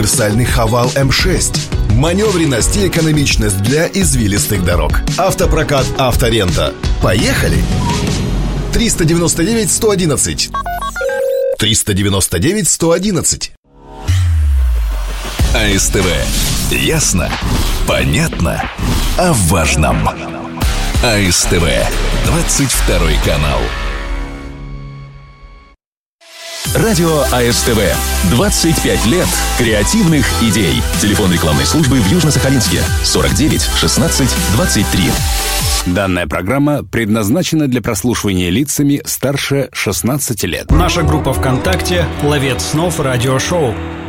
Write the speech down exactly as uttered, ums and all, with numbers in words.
Универсальный Haval эм шесть. Маневренность и экономичность для извилистых дорог. Автопрокат «Авторента». Поехали! триста девяносто девять сто одиннадцать. триста девяносто девять сто одиннадцать. АСТВ. Ясно, понятно, о важном. АСТВ. двадцать второй канал. Радио АСТВ. двадцать пять лет креативных идей. Телефон рекламной службы в Южно-Сахалинске. сорок девять шестнадцать двадцать три. Данная программа предназначена для прослушивания лицами старше шестнадцати лет. Наша группа ВКонтакте «Ловец снов радиошоу».